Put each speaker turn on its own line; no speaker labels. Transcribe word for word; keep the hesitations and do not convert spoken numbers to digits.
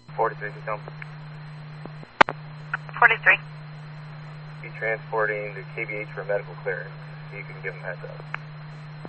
forty-three, can come.
forty-three.
Be transporting to K B H for medical clearance. You can give them heads up.